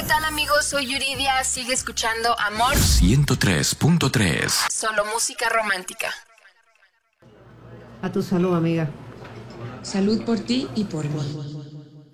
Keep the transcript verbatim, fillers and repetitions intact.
tal, amigos? Soy Yuridia. Sigue escuchando Amor ciento tres punto tres. Solo música romántica. A tu salud, amiga. Salud por ti y por mí.